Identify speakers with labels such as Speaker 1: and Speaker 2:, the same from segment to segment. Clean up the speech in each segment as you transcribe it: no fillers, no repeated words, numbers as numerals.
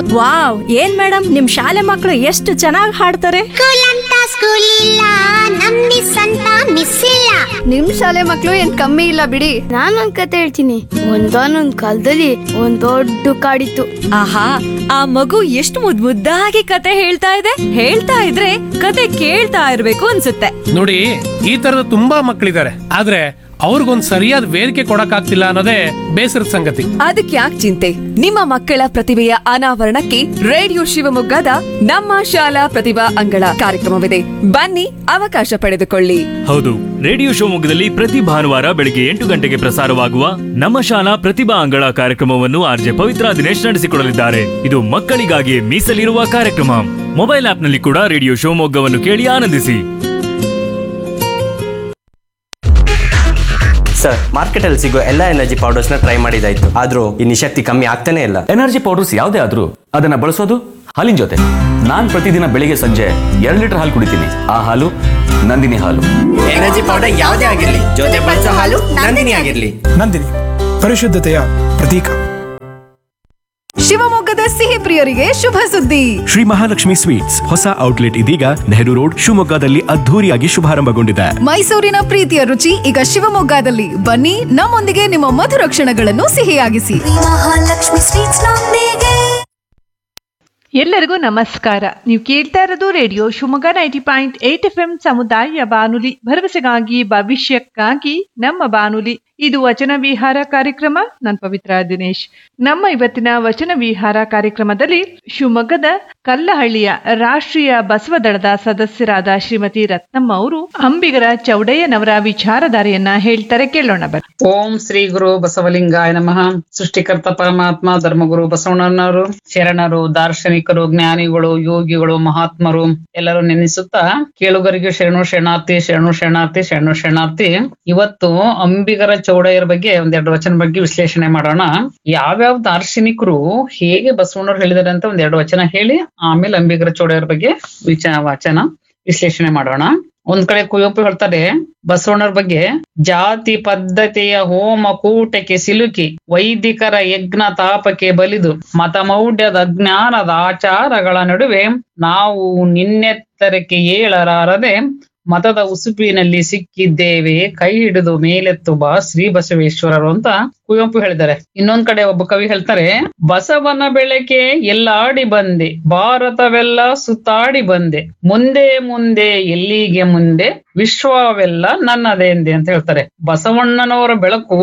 Speaker 1: Wow, ಏನ್ madam ನಿಮ್ ಶಾಲೆ ಮಕ್ಕಳು ಎಷ್ಟು ಚೆನ್ನಾಗಿ ಹಾಡ್ತಾರೆ.
Speaker 2: ಸ್ಕೂಲ್ ಅಂತ ಸ್ಕೂಲ್ ಇಲ್ಲ, ನಮ್ ಮಿಸ್ ಅಂತ ಮಿಸ್ ಇಲ್ಲ.
Speaker 3: ನಿಮ್ ಶಾಲೆ ಮಕ್ಳು ಏನ್ ಕಮ್ಮಿ ಇಲ್ಲ ಬಿಡಿ. ನಾನೊಂದ್ ಕತೆ ಹೇಳ್ತೀನಿ. ಒಂದಾನೊಂದ್ ಕಾಲದಲ್ಲಿ ಒಂದ್ ದೊಡ್ಡ ಕಾಡಿತ್ತು.
Speaker 1: ಆಹಾ, ಆ ಮಗು ಎಷ್ಟು ಮುದ್ದಾಗಿ ಕತೆ ಹೇಳ್ತಾ ಇದೆ. ಹೇಳ್ತಾ ಇದ್ರೆ ಕತೆ ಕೇಳ್ತಾ ಇರ್ಬೇಕು ಅನ್ಸುತ್ತೆ.
Speaker 4: ನೋಡಿ, ಈ ತರದ ತುಂಬಾ ಮಕ್ಕಳಿದ್ದಾರೆ, ಆದ್ರೆ ಅವ್ರಿಗೊಂದ್ ಸರಿಯಾದ ವೇದಿಕೆ ಕೊಡಕ್ಕಾಗ್ತಿಲ್ಲ ಅನ್ನೋದೇ ಬೇಸರದ ಸಂಗತಿ.
Speaker 5: ಅದಕ್ಕೆ ಯಾಕೆ ಚಿಂತೆ? ನಿಮ್ಮ ಮಕ್ಕಳ ಪ್ರತಿಭೆಯ ಅನಾವರಣಕ್ಕೆ ರೇಡಿಯೋ ಶಿವಮೊಗ್ಗದ ನಮ್ಮ ಶಾಲಾ ಪ್ರತಿಭಾ ಅಂಗಳ ಕಾರ್ಯಕ್ರಮವಿದೆ. ಬನ್ನಿ, ಅವಕಾಶ ಪಡೆದುಕೊಳ್ಳಿ.
Speaker 6: ಹೌದು, ರೇಡಿಯೋ ಶಿವಮೊಗ್ಗದಲ್ಲಿ ಪ್ರತಿ ಭಾನುವಾರ ಬೆಳಗ್ಗೆ 8 ಗಂಟೆಗೆ ಪ್ರಸಾರವಾಗುವ ನಮ್ಮ ಶಾಲಾ ಪ್ರತಿಭಾ ಅಂಗಳ ಕಾರ್ಯಕ್ರಮವನ್ನು ಆರ್ಜೆ ಪವಿತ್ರ ದಿನೇಶ್ ನಡೆಸಿಕೊಡಲಿದ್ದಾರೆ. ಇದು ಮಕ್ಕಳಿಗಾಗಿ ಮೀಸಲಿರುವ ಕಾರ್ಯಕ್ರಮ. ಮೊಬೈಲ್ ಆಪ್ನಲ್ಲಿ ಕೂಡ ರೇಡಿಯೋ ಶಿವಮೊಗ್ಗವನ್ನು ಕೇಳಿ ಆನಂದಿಸಿ.
Speaker 7: ಸರ್, ಮಾರ್ಕೆಟ್ ಅಲ್ಲಿ ಸಿಗೋ ಎಲ್ಲಾ ಎನರ್ಜಿ ಪೌಡರ್ಸ್ ನ ಟ್ರೈ ಮಾಡಿದಾಯ್ತು, ಆದ್ರೂ ಈ ನಿಶಕ್ತಿ ಕಮ್ಮಿ ಆಗ್ತಾನೆ ಇಲ್ಲ.
Speaker 8: ಎನರ್ಜಿ ಪೌಡರ್ಸ್ ಯಾವುದೇ ಆದ್ರೂ ಅದನ್ನ ಬಳಸೋದು ಹಾಲಿನ ಜೊತೆ. ನಾನ್ ಪ್ರತಿದಿನ ಬೆಳಿಗ್ಗೆ ಸಂಜೆ 2 ಲೀಟರ್ ಹಾಲು ಕುಡಿತೀನಿ. ಆ ಹಾಲು ನಂದಿನಿ ಹಾಲು.
Speaker 7: ಎನರ್ಜಿ ಪೌಡರ್ ಯಾವುದೇ ಆಗಿರ್ಲಿ, ಜೊತೆ ಬಳಸೋ ಹಾಲು ನಂದಿನಿ ಆಗಿರ್ಲಿ.
Speaker 9: ನಂದಿನಿ, ಪರಿಶುದ್ಧತೆಯ ಪ್ರತೀಕ.
Speaker 5: ಶಿವಮೊಗ್ಗದ ಸಿಹಿ ಪ್ರಿಯರಿಗೆ ಶುಭ ಸುದ್ದಿ.
Speaker 10: ಶ್ರೀ ಮಹಾಲಕ್ಷ್ಮಿ ಸ್ವೀಟ್ಸ್ ಹೊಸ ಔಟ್ಲೆಟ್ ಇದೀಗ ನೆಹರು ರೋಡ್ ಶಿವಮೊಗ್ಗದಲ್ಲಿ ಅದ್ಧೂರಿಯಾಗಿ ಶುಭಾರಂಭಗೊಂಡಿದೆ.
Speaker 5: ಮೈಸೂರಿನ ಪ್ರೀತಿಯ ರುಚಿ ಈಗ ಶಿವಮೊಗ್ಗದಲ್ಲಿ. ಬನ್ನಿ, ನಮ್ಮೊಂದಿಗೆ ನಿಮ್ಮ ಮಧುರ ಕ್ಷಣಗಳನ್ನು ಸಿಹಿಯಾಗಿಸಿ.
Speaker 2: ಮಹಾಲಕ್ಷ್ಮಿ ಸ್ವೀಟ್ಸ್ ನೊಂದಿಗೆ.
Speaker 11: ಎಲ್ಲರಿಗೂ ನಮಸ್ಕಾರ. ನೀವು ಕೇಳ್ತಾ ಇರೋದು ರೇಡಿಯೋ ಶಿವಮೊಗ್ಗ 90.8 FM ಸಮುದಾಯ ಬಾನುಲಿ, ಭರವಸೆಗಾಗಿ ಭವಿಷ್ಯಕ್ಕಾಗಿ ನಮ್ಮ ಬಾನುಲಿ. ಇದು ವಚನ ವಿಹಾರ ಕಾರ್ಯಕ್ರಮ. ನಾನು ಪವಿತ್ರ ದಿನೇಶ್. ನಮ್ಮ ಇವತ್ತಿನ ವಚನ ವಿಹಾರ ಕಾರ್ಯಕ್ರಮದಲ್ಲಿ ಶಿವಮೊಗ್ಗದ ಕಲ್ಲಹಳ್ಳಿಯ ರಾಷ್ಟ್ರೀಯ ಬಸವ ದಳದ ಸದಸ್ಯರಾದ ಶ್ರೀಮತಿ ರತ್ನಮ್ಮ ಅವರು ಅಂಬಿಗರ ಚೌಡಯ್ಯನವರ ವಿಚಾರಧಾರೆಯನ್ನ ಹೇಳ್ತಾರೆ, ಕೇಳೋಣ ಬನ್ನಿ.
Speaker 12: ಓಂ ಶ್ರೀ ಗುರು ಬಸವಲಿಂಗಾಯ ನಮಃ. ಸೃಷ್ಟಿಕರ್ತ ಪರಮಾತ್ಮ ಧರ್ಮಗುರು ಬಸವಣ್ಣನವರು ಶರಣರು, ದಾರ್ಶನಿಕರು, ಜ್ಞಾನಿಗಳು, ಯೋಗಿಗಳು, ಮಹಾತ್ಮರು ಎಲ್ಲರೂ ನೆನೆಸುತ್ತಾ ಕೇಳುಗರಿಗೆ ಶರಣು ಶರಣಾರ್ಥಿ, ಶರಣು ಶರಣಾರ್ಥಿ, ಶರಣು ಶರಣಾರ್ಥಿ. ಇವತ್ತು ಅಂಬಿಗರ ಚೌಡಯ್ಯರ ಬಗ್ಗೆ ಒಂದೆರಡು ವಚನ ಬಗ್ಗೆ ವಿಶ್ಲೇಷಣೆ ಮಾಡೋಣ. ಯಾವ್ಯಾವ ದಾರ್ಶನಿಕರು ಹೇಗೆ ಬಸವಣ್ಣವ್ರು ಹೇಳಿದಾರೆ ಅಂತ ಒಂದೆರಡು ವಚನ ಹೇಳಿ ಆಮೇಲೆ ಅಂಬಿಗರ ಚೌಡಯ್ಯರ ಬಗ್ಗೆ ವಚನ ವಿಶ್ಲೇಷಣೆ ಮಾಡೋಣ. ಒಂದ್ ಕಡೆ ಕುವೆಂಪು ಹೇಳ್ತಾರೆ ಬಸವಣ್ಣರ ಬಗ್ಗೆ, ಜಾತಿ ಪದ್ಧತಿಯ ಹೋಮ ಕೂಟಕ್ಕೆ ಸಿಲುಕಿ ವೈದಿಕರ ಯಜ್ಞ ತಾಪಕ್ಕೆ ಬಲಿದು ಮತಮೌಢ್ಯದ ಅಜ್ಞಾನದ ಆಚಾರಗಳ ನಡುವೆ ನಾವು ನಿನ್ನೆತ್ತರಕ್ಕೆ ಏಳಲಾರದೆ ಮತದ ಉಸುಪಿನಲ್ಲಿ ಸಿಕ್ಕಿದ್ದೇವೆ, ಕೈ ಹಿಡಿದು ಮೇಲೆತ್ತು ಬಾ ಶ್ರೀ ಬಸವೇಶ್ವರರು ಅಂತ ಕುವೆಂಪು ಹೇಳಿದ್ದಾರೆ. ಇನ್ನೊಂದ್ ಕಡೆ ಒಬ್ಬ ಕವಿ ಹೇಳ್ತಾರೆ, ಬಸವನ ಬೆಳಕೆ ಎಲ್ಲಾಡಿ ಬಂದೆ, ಭಾರತವೆಲ್ಲ ಸುತ್ತಾಡಿ ಬಂದೆ, ಮುಂದೆ ಮುಂದೆ ಎಲ್ಲಿಗೆ ಮುಂದೆ, ವಿಶ್ವವೆಲ್ಲ ನನ್ನದೇ ಎಂದೆ ಅಂತ ಹೇಳ್ತಾರೆ. ಬಸವಣ್ಣನವರ ಬೆಳಕು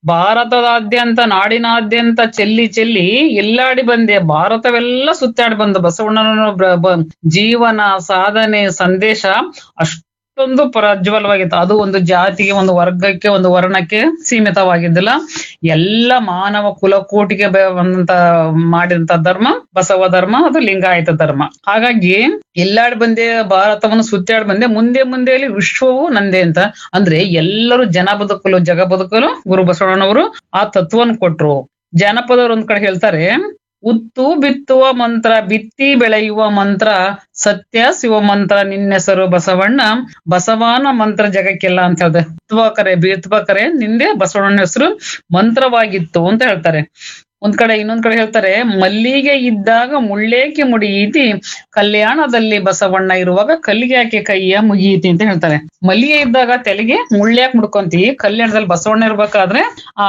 Speaker 12: ಭಾರತದಾದ್ಯಂತ ನಾಡಿನಾದ್ಯಂತ ಚೆಲ್ಲಿ ಚೆಲ್ಲಿ ಎಲ್ಲಾಡಿ ಬಂದೆ, ಭಾರತವೆಲ್ಲ ಸುತ್ತಾಡಿ ಬಂದು ಬಸವಣ್ಣನ ಜೀವನ, ಸಾಧನೆ, ಸಂದೇಶ ಅಷ್ಟೊಂದು ಪ್ರಜ್ವಲವಾಗಿತ್ತು. ಅದು ಒಂದು ಜಾತಿಗೆ, ಒಂದು ವರ್ಗಕ್ಕೆ, ಒಂದು ವರ್ಣಕ್ಕೆ ಸೀಮಿತವಾಗಿದ್ದಿಲ್ಲ. ಎಲ್ಲ ಮಾನವ ಕುಲಕೋಟಿಗೆ ಬಂದಂತ ಮಾಡಿದಂತ ಧರ್ಮ ಬಸವ ಧರ್ಮ, ಅದು ಲಿಂಗಾಯತ ಧರ್ಮ. ಹಾಗಾಗಿ ಎಲ್ಲಾಡಿ ಬಂದೆ, ಭಾರತವನ್ನು ಸುತ್ತಾಡಿ ಬಂದೆ, ಮುಂದೆ ಮುಂದೆಯಲ್ಲಿ ವಿಶ್ವವು ನಂದೇ ಅಂತ. ಅಂದ್ರೆ ಎಲ್ಲರೂ ಜನ ಬದುಕಲು, ಜಗ ಬದುಕಲು ಗುರು ಬಸವಣ್ಣನವರು ಆ ತತ್ವವನ್ನು ಕೊಟ್ರು. ಜಾನಪದವರು ಒಂದ್ ಕಡೆ ಹೇಳ್ತಾರೆ, ಉತ್ತು ಬಿತ್ತುವ ಮಂತ್ರ, ಬಿತ್ತಿ ಬೆಳೆಯುವ ಮಂತ್ರ, ಸತ್ಯ ಶಿವ ಮಂತ್ರ, ನಿನ್ನೆಸರು ಬಸವಣ್ಣ, ಬಸವನ ಮಂತ್ರ ಜಗಕ್ಕೆಲ್ಲ ಅಂತ ಹೇಳ್ತಾರೆ. ಬಿತ್ತುವಕರೆ ನಿಂದೆ ಬಸವಣ್ಣನ ಹೆಸರು ಮಂತ್ರವಾಗಿತ್ತು ಅಂತ ಹೇಳ್ತಾರೆ. ಇನ್ನೊಂದ್ ಕಡೆ ಹೇಳ್ತಾರೆ, ಮಲ್ಲಿಗೆ ಇದ್ದಾಗ ಮುಳ್ಳೇಕೆ ಮುಡಿಯಿತಿ, ಕಲ್ಯಾಣದಲ್ಲಿ ಬಸವಣ್ಣ ಇರುವಾಗ ಕಲ್ಲಿಗೆ ಯಾಕೆ ಕೈಯ ಮುಗಿಯಿತಿ ಅಂತ ಹೇಳ್ತಾರೆ. ಮಲ್ಲಿಗೆ ಇದ್ದಾಗ ತಲೆಗೆ ಮುಳ್ಳ್ಯಾಕೆ ಮುಡ್ಕೊಂತಿ, ಕಲ್ಯಾಣದಲ್ಲಿ ಬಸವಣ್ಣ ಇರ್ಬೇಕಾದ್ರೆ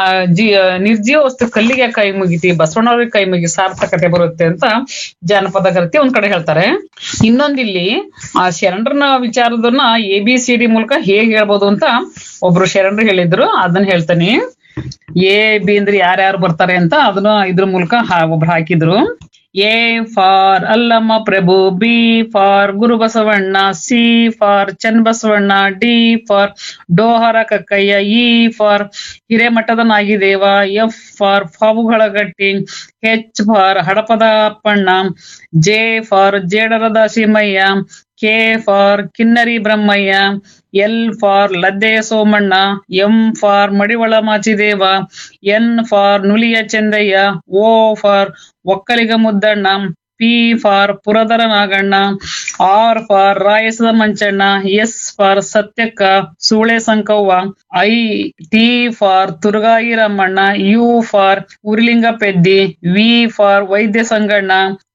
Speaker 12: ನಿರ್ಜೀವ ವಸ್ತು ಕಲ್ಲಿಗೆ ಕೈ ಮುಗಿತಿ, ಬಸವಣ್ಣವ್ರಿಗೆ ಕೈ ಮುಗಿ ಸಾರ್ಥಕತೆ ಬರುತ್ತೆ ಅಂತ ಜಾನಪದ ಗರತಿ ಒಂದ್ ಕಡೆ ಹೇಳ್ತಾರೆ. ಇನ್ನೊಂದಿಲ್ಲಿ ಆ ಶರಣರನ ವಿಚಾರದನ್ನ ABCD ಮೂಲಕ ಹೇಗೆ ಹೇಳ್ಬೋದು ಅಂತ ಒಬ್ರು ಶರಣರು ಹೇಳಿದ್ರು, ಅದನ್ನ ಹೇಳ್ತಾನೆ. A B ಅಂದ್ರೆ ಯಾರ್ಯಾರು ಬರ್ತಾರೆ ಅಂತ ಅದನ್ನ ಇದ್ರ ಮೂಲಕ ಒಬ್ರು ಹಾಕಿದ್ರು. A ಫಾರ್ ಅಲ್ಲಮ್ಮ ಪ್ರಭು, B for Guru Basavanna, C for Channabasavanna, D for ಡೋಹರ Kakkayya, E for ಹಿರೇಮಠದ Nagideva, F for ಫಾವುಗಳಗಟ್ಟಿ, H for Hadapada Appanna, J for Jedara Dasimayya, K for ಕಿನ್ನರಿ Brahmayya, L for ಲದ್ದೆಯ Somanna, M for ಮಡಿವಳ Machideva, N for Nuliya Chandayya, O for Vokkaliga Muddanna, P for ಪುರದರ Naganna, R for ರಾಯಸದ Manchanna, S for Satyakka ಸೂಳೆ ಸಂಕವ್ವ, T for ತುರ್ಗಾಯಿ Ramanna, U for Urilinga Peddi, V for ವೈದ್ಯ Sanganna,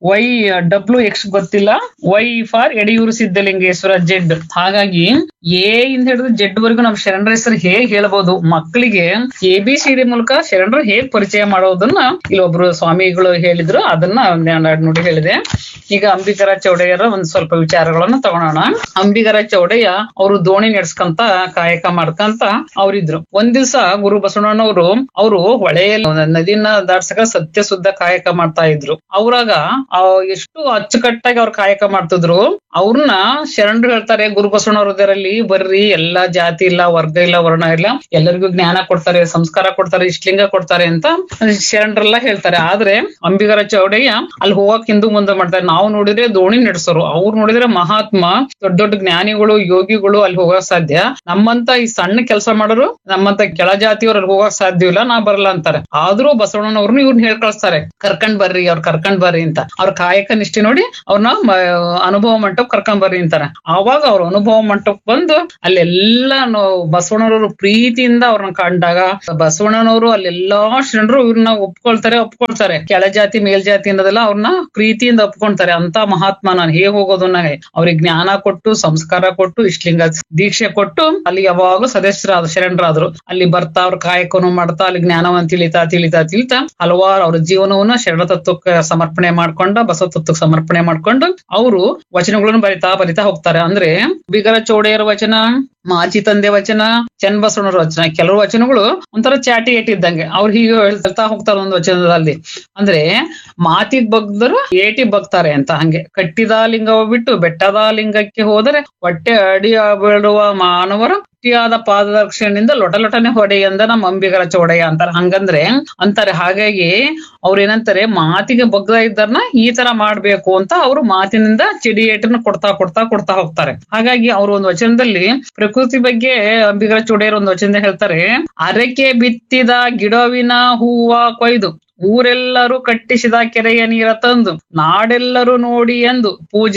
Speaker 12: WX ಗೊತ್ತಿಲ್ಲ, Y for Yediyur Siddalingeshwara, Z. ಹಾಗಾಗಿ A ಇಂದ ಹಿಡಿದು Z ವರೆಗೂ ನಾವು ಶರಣರ ಹೆಸರು ಹೇಗೆ ಹೇಳ್ಬೋದು, ಮಕ್ಕಳಿಗೆ ABCD ಮೂಲಕ ಶರಣರು ಹೇಗ್ ಪರಿಚಯ ಮಾಡೋದನ್ನ ಇಲ್ಲೊಬ್ರು ಸ್ವಾಮಿಗಳು ಹೇಳಿದ್ರು, ಅದನ್ನ ಒಂದೆರಡು ನುಡಿ ಹೇಳಿದೆ. ಈಗ ಅಂಬಿಗರ ಚೌಡಯ್ಯರ ಒಂದ್ ಸ್ವಲ್ಪ ವಿಚಾರಗಳನ್ನ ತಗೊಳೋಣ. ಅಂಬಿಗರ ಚೌಡಯ್ಯ ಅವರು ದೋಣಿ ನಡೆಸ್ಕಂತ ಕಾಯಕ ಮಾಡ್ಕಂತ ಅವ್ರಿದ್ರು. ಒಂದ್ ದಿವ್ಸ ಗುರು ಬಸವಣ್ಣನವರು ಅವರು ಹೊಳೆಯಲ್ಲಿ ನದಿನ ದಾಟ್ಸಕ ಸತ್ಯ ಶುದ್ಧ ಕಾಯಕ ಮಾಡ್ತಾ ಇದ್ರು. ಅವ್ರಾಗ ಎಷ್ಟು ಅಚ್ಚುಕಟ್ಟಾಗಿ ಅವ್ರ ಕಾಯಕ ಮಾಡ್ತಿದ್ರು. ಅವ್ರನ್ನ ಶರಣರು ಹೇಳ್ತಾರೆ, ಗುರು ಬಸವಣ್ಣವ್ರದರಲ್ಲಿ ಬರ್ರಿ, ಎಲ್ಲಾ ಜಾತಿ ಇಲ್ಲ, ವರ್ಗ ಇಲ್ಲ, ವರ್ಣ ಇಲ್ಲ, ಎಲ್ಲರಿಗೂ ಜ್ಞಾನ ಕೊಡ್ತಾರೆ, ಸಂಸ್ಕಾರ ಕೊಡ್ತಾರೆ, ಇಷ್ಟಲಿಂಗ ಕೊಡ್ತಾರೆ ಅಂತ ಶರಣರೆಲ್ಲ ಹೇಳ್ತಾರೆ. ಆದ್ರೆ ಅಂಬಿಗರ ಚೌಡಯ್ಯ ಅಲ್ಲಿ ಹೋಗಕ್ ಹಿಂದೂ ಮುಂದೆ ಮಾಡ್ತಾರೆ. ನಾವು ನೋಡಿದ್ರೆ ದೋಣಿ ನಡೆಸೋರು, ಅವ್ರು ನೋಡಿದ್ರೆ ಮಹಾತ್ಮ, ದೊಡ್ಡ ದೊಡ್ಡ ಜ್ಞಾನಿಗಳು, ಯೋಗಿಗಳು ಅಲ್ಲಿ ಹೋಗಕ್ ಸಾಧ್ಯ. ನಮ್ಮಂತ ಈ ಸಣ್ಣ ಕೆಲಸ ಮಾಡೋರು, ನಮ್ಮಂತ ಕೆಳ ಜಾತಿಯವ್ರು ಅಲ್ಲಿ ಹೋಗಕ್ ಸಾಧ್ಯವಿಲ್ಲ, ನಾ ಬರಲ್ಲ ಅಂತಾರೆ. ಆದ್ರೂ ಬಸವಣ್ಣನವ್ರನ್ನ ಇವ್ರನ್ನ ಹೇಳ್ ಕಳಿಸ್ತಾರೆ, ಕರ್ಕೊಂಡ್ ಬರ್ರಿ, ಅವ್ರ ಕರ್ಕೊಂಡ್ ಬರ್ರಿ ಅಂತ. ಅವ್ರ ಕಾಯಕ ನಿಷ್ಠೆ ನೋಡಿ ಅವ್ರನ್ನ ಅನುಭವ ಮಂಟಪ ಕರ್ಕೊಂಡ್ ಬರ್ರಿ ಅಂತಾರೆ. ಆವಾಗ ಅವ್ರ ಅನುಭವ ಮಂಟಪ ಬಂದು ಅಲ್ಲೆಲ್ಲ ಬಸವಣ್ಣನವರು ಪ್ರೀತಿಯಿಂದ ಅವ್ರನ್ನ ಕಂಡಾಗ ಬಸವಣ್ಣನವರು ಅಲ್ಲೆಲ್ಲಾ ಶರಣರು ಇವ್ರನ್ನ ಒಪ್ಕೊಳ್ತಾರೆ. ಕೆಳ ಜಾತಿ ಮೇಲ್ಜಾತಿ ಅನ್ನೋದೆಲ್ಲ ಅವ್ರನ್ನ ಪ್ರೀತಿಯಿಂದ ಒಪ್ಕೊಂತಾರೆ. ಅಂತ ಮಹಾತ್ಮ ನಾನು ಹೇಗ್ ಹೋಗೋದು, ಅವ್ರಿಗೆ ಜ್ಞಾನ ಕೊಟ್ಟು, ಸಂಸ್ಕಾರ ಕೊಟ್ಟು, ಇಷ್ಟಲಿಂಗ ದೀಕ್ಷೆ ಕೊಟ್ಟು ಅಲ್ಲಿ ಯಾವಾಗ್ಲೂ ಸದಸ್ಯರಾದ್ರು, ಶರಣರಾದ್ರು. ಅಲ್ಲಿ ಬರ್ತಾ ಅವ್ರ ಕಾಯಕನು ಮಾಡ್ತಾ ಅಲ್ಲಿ ಜ್ಞಾನವನ್ನ ತಿಳಿತಾ ಹಲವಾರು ಅವ್ರ ಜೀವನವನ್ನ ಶರಣ ತತ್ವಕ್ಕೆ ಸಮರ್ಪಣೆ ಮಾಡ್ಕೊಂಡ, ಬಸವ ತತ್ವಕ್ಕೆ ಸಮರ್ಪಣೆ ಮಾಡ್ಕೊಂಡು ಅವರು ವಚನಗಳನ್ನು ಬರಿತಾ ಹೋಗ್ತಾರೆ. ಅಂದ್ರೆ ಬಿಗರ ಚೌಡಯ್ಯರ ವಚನ, ಮಾಚಿ ತಂದೆ ವಚನ, ಚನ್ನಬಸವಣ್ಣರ ವಚನ, ಕೆಲವು ವಚನಗಳು ಒಂಥರ ಚಾಟಿ ಏಟಿದ್ದಂಗೆ ಅವ್ರು ಹೀಗೆ ಹೇಳ್ತಾ ಹೋಗ್ತಾರೆ ಒಂದು ವಚನದಲ್ಲಿ. ಅಂದ್ರೆ ಮಾತಿಗ್ ಬಗ್ದರು ಏಟಿ ಬಗ್ತಾರೆ ಅಂತ. ಹಂಗೆ ಕಟ್ಟಿದ ಲಿಂಗವ ಬಿಟ್ಟು ಬೆಟ್ಟದ ಲಿಂಗಕ್ಕೆ ಹೋದರೆ ಹೊಟ್ಟೆ ಅಡಿ ಬೀಳುವ ಮಾನವರ ಗಟ್ಟಿಯಾದ ಪಾದರಕ್ಷಣೆಯಿಂದ ಲೊಟಲೊಟನೆ ಹೊಡೆ ಎಂದ ನಮ್ಮ ಅಂಬಿಗರ ಚೌಡಯ್ಯ ಅಂತಾರೆ. ಹಂಗಂದ್ರೆ ಅಂತಾರೆ. ಹಾಗಾಗಿ ಅವ್ರ ಏನಂತಾರೆ, ಮಾತಿಗೆ ಬಗ್ಗದ ಇದ್ದಾರನ್ನ ಈ ತರ ಮಾಡ್ಬೇಕು ಅಂತ ಅವರು ಮಾತಿನಿಂದ ಚಿಡಿಯೇಟನ್ನ ಕೊಡ್ತಾ ಹೋಗ್ತಾರೆ. ಹಾಗಾಗಿ ಅವರು ಒಂದು ವಚನದಲ್ಲಿ ಪ್ರಕೃತಿ ಬಗ್ಗೆ ಅಂಬಿಗರ ಚೌಡಯ್ಯರು ಒಂದು ವಚನದಲ್ಲಿ ಹೇಳ್ತಾರೆ, ಅರಕೆ ಬಿತ್ತಿದ ಗಿಡವಿನ ಹೂವ ಕೊಯ್ದು ಊರೆಲ್ಲರೂ ಕಟ್ಟಿಸಿದ ಕೆರೆಯ ನೀರ ತಂದು ನಾಡೆಲ್ಲರೂ ನೋಡಿ ಎಂದು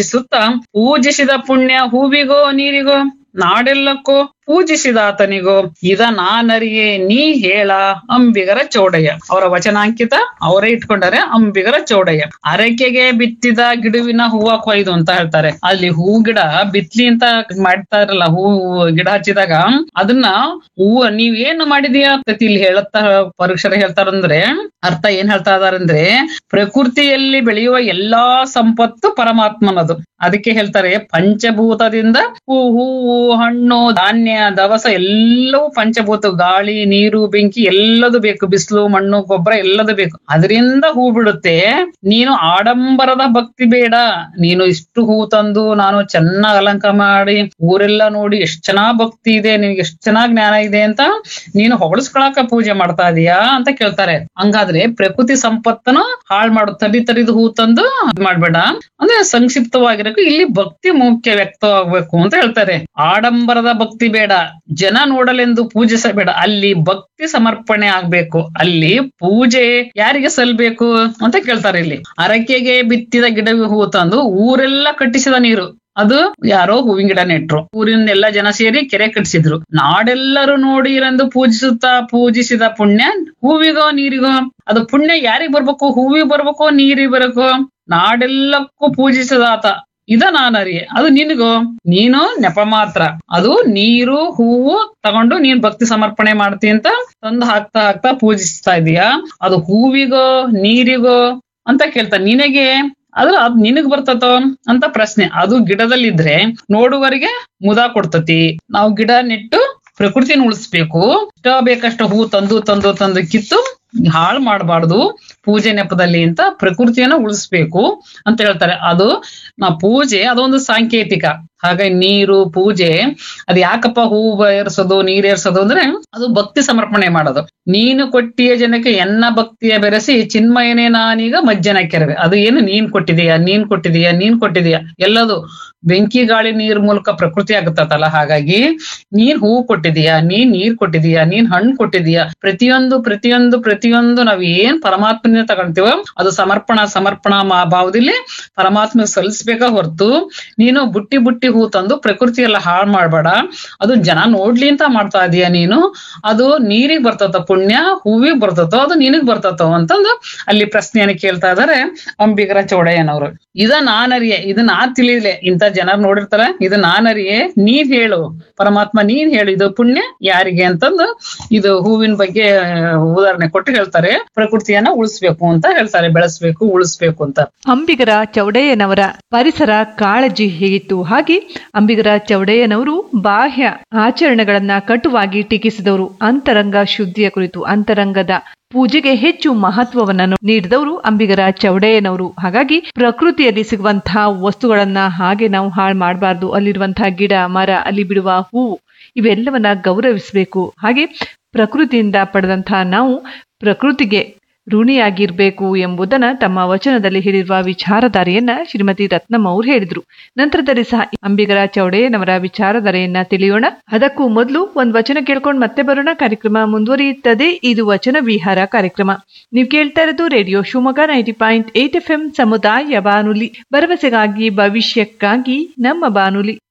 Speaker 12: ಪೂಜಿಸಿದ ಪುಣ್ಯ ಹೂವಿಗೋ ನೀರಿಗೋ ನಾಡೆಲ್ಲಕ್ಕೋ ಪೂಜಿಸಿದಾತನಿಗೋ ಇದ ನಾನರಿಯೇ ನೀ ಹೇಳ ಅಂಬಿಗರ ಚೌಡಯ್ಯ. ಅವರ ವಚನಾಂಕಿತ ಅವರೇ ಇಟ್ಕೊಂಡಾರೆ, ಅಂಬಿಗರ ಚೌಡಯ್ಯ. ಅರಕೆಗೆ ಬಿತ್ತಿದ ಗಿಡುವಿನ ಹೂವ ಕೊಯ್ದು ಅಂತ ಹೇಳ್ತಾರೆ. ಅಲ್ಲಿ ಹೂ ಗಿಡ ಬಿತ್ಲಿ ಅಂತ ಮಾಡ್ತಾ ಇರಲ್ಲ, ಹೂ ಗಿಡ ಹಚ್ಚಿದಾಗ ಅದನ್ನ ಹೂವ ನೀವೇನು ಮಾಡಿದೀಯಾ ಇಲ್ಲಿ ಹೇಳತ್ತ ಪರೀಕ್ಷರ ಹೇಳ್ತಾರಂದ್ರೆ ಅರ್ಥ ಏನ್ ಹೇಳ್ತಾ ಇದಾರಂದ್ರೆ, ಪ್ರಕೃತಿಯಲ್ಲಿ ಬೆಳೆಯುವ ಎಲ್ಲಾ ಸಂಪತ್ತು ಪರಮಾತ್ಮನದು. ಅದಕ್ಕೆ ಹೇಳ್ತಾರೆ ಪಂಚಭೂತದಿಂದ ಹೂವು, ಹಣ್ಣು, ಧಾನ್ಯ, ದವಸ ಎಲ್ಲವೂ ಪಂಚಭೂತ. ಗಾಳಿ, ನೀರು, ಬೆಂಕಿ ಎಲ್ಲದೂ ಬೇಕು, ಬಿಸಿಲು, ಮಣ್ಣು, ಗೊಬ್ಬರ ಎಲ್ಲದೂ ಬೇಕು. ಅದರಿಂದ ಹೂ ಬಿಡುತ್ತೆ. ನೀನು ಆಡಂಬರದ ಭಕ್ತಿ ಬೇಡ, ನೀನು ಇಷ್ಟು ಹೂ ತಂದು ನಾನು ಚೆನ್ನಾಗ್ ಅಲಂಕಾರ ಮಾಡಿ ಊರೆಲ್ಲ ನೋಡಿ ಎಷ್ಟ್ ಚೆನ್ನಾಗ್ ಭಕ್ತಿ ಇದೆ, ನಿನ್ಗೆ ಎಷ್ಟ್ ಚೆನ್ನಾಗ್ ಜ್ಞಾನ ಇದೆ ಅಂತ ನೀನು ಹೊಗಳಿಸ್ಕೊಳಕ ಪೂಜೆ ಮಾಡ್ತಾ ಇದೀಯಾ ಅಂತ ಕೇಳ್ತಾರೆ. ಹಂಗಾದ್ರೆ ಪ್ರಕೃತಿ ಸಂಪತ್ತನ್ನು ಹಾಳು ಮಾಡು, ತರಿದು ಹೂ ತಂದು ಮಾಡ್ಬೇಡ. ಅಂದ್ರೆ ಸಂಕ್ಷಿಪ್ತವಾಗಿರಬೇಕು, ಇಲ್ಲಿ ಭಕ್ತಿ ಮುಖ್ಯ ವ್ಯಕ್ತವಾಗಬೇಕು ಅಂತ ಹೇಳ್ತಾರೆ. ಆಡಂಬರದ ಭಕ್ತಿ ಬೇಡ, ಜನ ನೋಡಲೆಂದು ಪೂಜಿಸಬೇಡ, ಅಲ್ಲಿ ಭಕ್ತಿ ಸಮರ್ಪಣೆ ಆಗ್ಬೇಕು. ಅಲ್ಲಿ ಪೂಜೆ ಯಾರಿಗೆ ಸಲ್ಬೇಕು ಅಂತ ಕೇಳ್ತಾರೆ. ಇಲ್ಲಿ ಅರಕೆಗೆ ಬಿತ್ತಿದ ಗಿಡವಿ ಹೂ ತಂದು ಊರೆಲ್ಲ ಕಟ್ಟಿಸಿದ ನೀರು, ಅದು ಯಾರೋ ಹೂವಿನ ಗಿಡ ನೆಟ್ರು, ಊರಿನ ಎಲ್ಲಾ ಜನ ಸೇರಿ ಕೆರೆ ಕಟ್ಟಿಸಿದ್ರು. ನಾಡೆಲ್ಲರೂ ನೋಡಿ ಎಂದು ಪೂಜಿಸಿದ ಪುಣ್ಯ ಹೂವಿಗೋ ನೀರಿಗೋ. ಅದು ಪುಣ್ಯ ಯಾರಿಗ್ ಬರ್ಬೇಕು? ಹೂವಿಗೆ ಬರ್ಬೇಕು, ನೀರಿಗೆ ಬರ್ಬೇಕು. ನಾಡೆಲ್ಲಕ್ಕೂ ಪೂಜಿಸಿದಾತ ಇದ ನಾನರಿಯೆ, ಅದು ನಿನಗೋ, ನೀನು ನೆಪ ಮಾತ್ರ. ಅದು ನೀರು ಹೂವು ತಗೊಂಡು ನೀನ್ ಭಕ್ತಿ ಸಮರ್ಪಣೆ ಮಾಡ್ತಿ ಅಂತ ತಂದು ಹಾಕ್ತಾ ಪೂಜಿಸ್ತಾ ಇದೀಯಾ, ಅದು ಹೂವಿಗೋ ನೀರಿಗೋ ಅಂತ ಕೇಳ್ತಾರೆ. ನಿನಗೆ ಅದ್ ನಿನಗ್ ಬರ್ತತೋ ಅಂತ ಪ್ರಶ್ನೆ. ಅದು ಗಿಡದಲ್ಲಿದ್ರೆ ನೋಡುವರಿಗೆ ಮುದ ಕೊಡ್ತತಿ. ನಾವು ಗಿಡ ನೆಟ್ಟು ಪ್ರಕೃತಿನ ಉಳಿಸ್ಬೇಕು. ಇಷ್ಟ ಬೇಕಷ್ಟ ಹೂ ತಂದು ಕಿತ್ತು ಹಾಳು ಮಾಡಬಾರ್ದು ಪೂಜೆ ನೆಪದಲ್ಲಿ ಅಂತ ಪ್ರಕೃತಿಯನ್ನ ಉಳಿಸ್ಬೇಕು ಅಂತ ಹೇಳ್ತಾರೆ. ಅದು ಪೂಜೆ ಅದೊಂದು ಸಾಂಕೇತಿಕ. ಹಾಗಾಗಿ ನೀರು ಪೂಜೆ ಅದು ಯಾಕಪ್ಪ ಹೂವು ಏರ್ಸೋದು ನೀರ್ ಏರ್ಸೋದು ಅಂದ್ರೆ ಅದು ಭಕ್ತಿ ಸಮರ್ಪಣೆ ಮಾಡೋದು. ನೀನು ಕೊಟ್ಟಿಯ ಜನಕ್ಕೆ ಎನ್ನ ಭಕ್ತಿಯ ಬೆರೆಸಿ ಚಿನ್ಮಯನೇ ನಾನೀಗ ಮಜ್ಜನ ಕೆರವೆ. ಅದು ಏನು ನೀನ್ ಕೊಟ್ಟಿದೀಯ ಎಲ್ಲದು ಬೆಂಕಿ ಗಾಳಿ ನೀರ್ ಮೂಲಕ ಪ್ರಕೃತಿ ಆಗುತ್ತಲ್ಲ. ಹಾಗಾಗಿ ನೀನ್ ಹೂ ಕೊಟ್ಟಿದೀಯಾ, ನೀನ್ ನೀರ್ ಕೊಟ್ಟಿದೀಯಾ, ನೀನ್ ಹಣ್ಣು ಕೊಟ್ಟಿದೀಯಾ, ಪ್ರತಿಯೊಂದು ನಾವ್ ಏನ್ ಪರಮಾತ್ಮನ ಭಕ್ತಿಯಿಂದ ತಗೊಳ್ತೀವೋ ಅದು ಸಮರ್ಪಣಾ ಭಾವದಲ್ಲಿ ಪರಮಾತ್ಮ ಸಲ್ಲಿಸ್ಬೇಕ ಹೊರತು ನೀನು ಬುಟ್ಟಿ ಬುಟ್ಟಿ ಹೂ ತಂದು ಪ್ರಕೃತಿ ಎಲ್ಲ ಹಾಳು ಮಾಡ್ಬೇಡ. ಅದು ಜನ ನೋಡ್ಲಿ ಅಂತ ಮಾಡ್ತಾ ಇದೀಯ ನೀನು. ಅದು ನೀರಿಗ್ ಬರ್ತತ ಪುಣ್ಯ, ಹೂವಿಗೆ ಬರ್ತತೋ ಅದು ನಿನಗ್ ಬರ್ತತೋ ಅಂತಂದು ಅಲ್ಲಿ ಪ್ರಶ್ನೆಯನ್ನು ಕೇಳ್ತಾ ಇದಾರೆ ಅಂಬಿಗರ ಚೌಡಯ್ಯನವರು. ಇದ ನಾನರಿಯೆ, ಇದು ನಾ ತಿಳಿಲೆ, ಇಂಥ ಜನರು ನೋಡಿರ್ತಾರೆ, ಇದು ನಾನರಿಯೆ, ನೀನ್ ಹೇಳು ಪರಮಾತ್ಮ, ನೀನ್ ಹೇಳು ಇದು ಪುಣ್ಯ ಯಾರಿಗೆ ಅಂತಂದು ಇದು ಹೂವಿನ ಬಗ್ಗೆ ಉದಾಹರಣೆ ಕೊಟ್ಟು ಹೇಳ್ತಾರೆ. ಪ್ರಕೃತಿಯನ್ನ ಉಳಿಸ್ಬೇಕು ಅಂತ ಹೇಳ್ತಾರೆ, ಬೆಳೆಸ್ಬೇಕು, ಉಳಿಸ್ಬೇಕು ಅಂತ.
Speaker 11: ಅಂಬಿಗರ ಚೌಡಯ್ಯನವರ ಪರಿಸರ ಕಾಳಜಿ ಹೇಗಿತ್ತು, ಹಾಗೆ ಅಂಬಿಗರ ಚೌಡಯ್ಯನವರು ಬಾಹ್ಯ ಆಚರಣೆಗಳನ್ನ ಕಟುವಾಗಿ ಟೀಕಿಸಿದವರು. ಅಂತರಂಗ ಶುದ್ಧಿಯ ಕುರಿತು, ಅಂತರಂಗದ ಪೂಜೆಗೆ ಹೆಚ್ಚು ಮಹತ್ವವನ್ನು ನೀಡಿದವರು ಅಂಬಿಗರ ಚೌಡಯ್ಯನವರು. ಹಾಗಾಗಿ ಪ್ರಕೃತಿಯಲ್ಲಿ ಸಿಗುವಂತಹ ವಸ್ತುಗಳನ್ನ ಹಾಗೆ ನಾವು ಹಾಳು ಮಾಡಬಾರ್ದು. ಅಲ್ಲಿರುವಂತಹ ಗಿಡ ಮರ, ಅಲ್ಲಿ ಬಿಡುವ ಹೂವು, ಇವೆಲ್ಲವನ್ನ ಗೌರವಿಸಬೇಕು. ಹಾಗೆ ಪ್ರಕೃತಿಯಿಂದ ಪಡೆದಂತಹ ನಾವು ಪ್ರಕೃತಿಗೆ ಋಣಿಯಾಗಿರ್ಬೇಕು ಎಂಬುದನ್ನ ತಮ್ಮ ವಚನದಲ್ಲಿ ಹೇಳಿರುವ ವಿಚಾರಧಾರೆಯನ್ನ ಶ್ರೀಮತಿ ರತ್ನಮ್ಮ ಅವರು ಹೇಳಿದ್ರು. ನಂತರದಲ್ಲಿ ಸಹ ಅಂಬಿಗರ ಚೌಡಯ್ಯನವರ ವಿಚಾರಧಾರೆಯನ್ನ ತಿಳಿಯೋಣ. ಅದಕ್ಕೂ ಮೊದಲು ಒಂದ್ ವಚನ ಕೇಳ್ಕೊಂಡು ಮತ್ತೆ ಬರೋಣ. ಕಾರ್ಯಕ್ರಮ ಮುಂದುವರಿಯುತ್ತದೆ. ಇದು ವಚನ ವಿಹಾರ ಕಾರ್ಯಕ್ರಮ. ನೀವು ಕೇಳ್ತಾ ಇರೋದು ರೇಡಿಯೋ ಶಿವಮೊಗ್ಗ 90.8 FM ಸಮುದಾಯ ಬಾನುಲಿ, ಭರವಸೆಗಾಗಿ ಭವಿಷ್ಯಕ್ಕಾಗಿ ನಮ್ಮ ಬಾನುಲಿ.